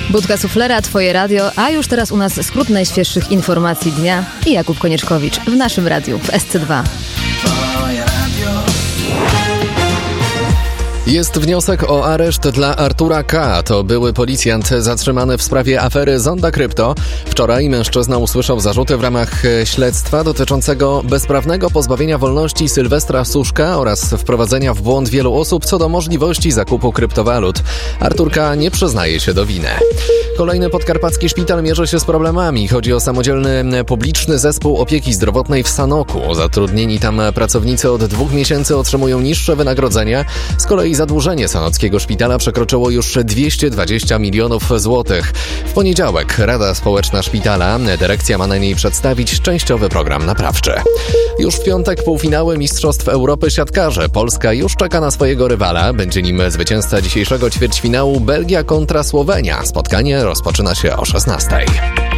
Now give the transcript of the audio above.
Budka Suflera, Twoje radio, a już teraz u nas skrót najświeższych informacji dnia i Jakub Konieczkowicz w naszym radiu w SC2. Jest wniosek o areszt dla Artura K. To były policjant zatrzymany w sprawie afery Zonda Krypto. Wczoraj mężczyzna usłyszał zarzuty w ramach śledztwa dotyczącego bezprawnego pozbawienia wolności Sylwestra Suszka oraz wprowadzenia w błąd wielu osób co do możliwości zakupu kryptowalut. Artur K. nie przyznaje się do winy. Kolejny podkarpacki szpital mierzy się z problemami. Chodzi o samodzielny publiczny zespół opieki zdrowotnej w Sanoku. Zatrudnieni tam pracownicy od 2 miesięcy otrzymują niższe wynagrodzenia. Z kolei zadłużenie sanockiego szpitala przekroczyło już 220 milionów złotych. W poniedziałek Rada Społeczna Szpitala, dyrekcja ma na niej przedstawić częściowy program naprawczy. Już w piątek półfinały Mistrzostw Europy siatkarze. Polska już czeka na swojego rywala. Będzie nim zwycięzca dzisiejszego ćwierćfinału Belgia kontra Słowenia. Spotkanie rozpoczyna się o 16:00.